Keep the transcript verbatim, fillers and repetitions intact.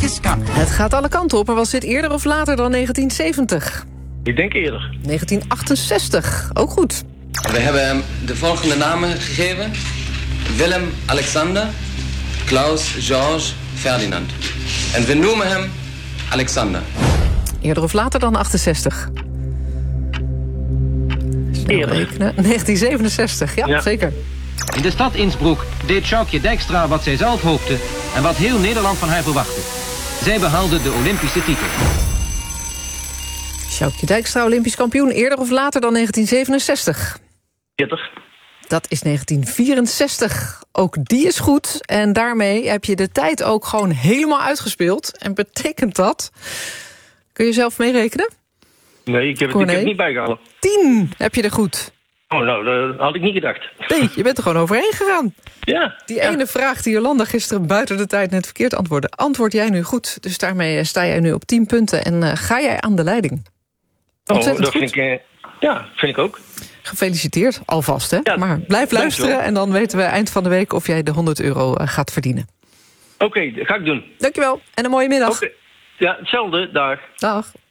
Pakistan. Het gaat alle kanten op, maar was dit eerder of later dan negentien zeventig? Ik denk eerder. negentien achtenzestig, ook goed. We hebben hem de volgende namen gegeven. Willem Alexander, Klaus George Ferdinand. En we noemen hem Alexander. Eerder of later dan achtenzestig? Snel Eerder. rekenen. negentien zevenenzestig, ja, Ja. zeker. In de stad Innsbruck deed Sjoukje Dijkstra wat zij zelf hoopte en wat heel Nederland van haar verwachtte. Zij behaalde de Olympische titel. Sjoukje Dijkstra, Olympisch kampioen, eerder of later dan negentien zevenenzestig? Eerder. Dat is negentien vierenzestig. Ook die is goed. En daarmee heb je de tijd ook gewoon helemaal uitgespeeld. En betekent dat... Kun je zelf meerekenen? Nee, ik heb het, ik heb het niet bijgehouden. tien heb je er goed. Oh, nou, dat had ik niet gedacht. Nee, je bent er gewoon overheen gegaan. Ja. Die ja. ene vraag die Jolanda gisteren buiten de tijd net verkeerd antwoordde... antwoord jij nu goed. Dus daarmee sta jij nu op tien punten en uh, ga jij aan de leiding. Oh, Ontzettend dat goed. vind ik... Uh, ja, vind ik ook. Gefeliciteerd, alvast, hè? Ja, maar blijf luisteren dankjewel. en dan weten we eind van de week... of jij de honderd euro uh, gaat verdienen. Oké, okay, dat ga ik doen. Dankjewel en een mooie middag. Oké. Okay. Ja, hetzelfde. Dag. Dag.